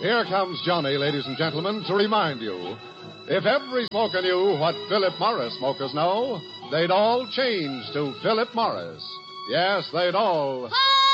Here comes Johnny, ladies and gentlemen, to remind you. If every smoker knew what Philip Morris smokers know, they'd all change to Philip Morris. Yes, they'd all...